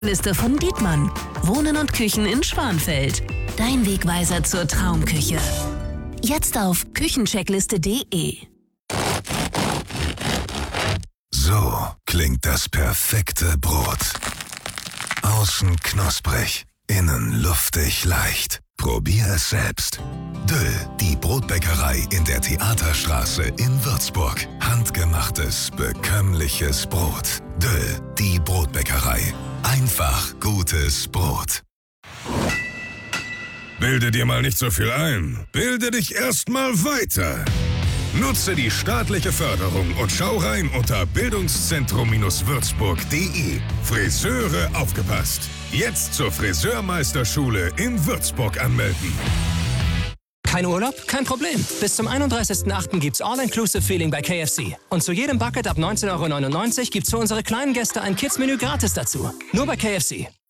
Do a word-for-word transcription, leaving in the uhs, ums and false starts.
Liste von Dietmann. Wohnen und Küchen in Schwanfeld. Dein Wegweiser zur Traumküche. Jetzt auf küchencheckliste punkt de. So klingt das perfekte Brot. Außen knusprig, innen luftig leicht. Probier es selbst. Döll, die Brotbäckerei in der Theaterstraße in Würzburg. Handgemachtes, bekömmliches Brot. Döll, die Brotbäckerei. Einfach gutes Brot. Bilde dir mal nicht so viel ein. Bilde dich erst mal weiter. Nutze die staatliche Förderung und schau rein unter bildungszentrum-würzburg punkt de. Friseure aufgepasst. Jetzt zur Friseurmeisterschule in Würzburg anmelden. Kein Urlaub? Kein Problem. Bis zum einunddreißigsten achten gibt's All-Inclusive-Feeling bei K F C. Und zu jedem Bucket ab neunzehn Euro neunundneunzig gibt's für unsere kleinen Gäste ein Kids-Menü gratis dazu. Nur bei K F C.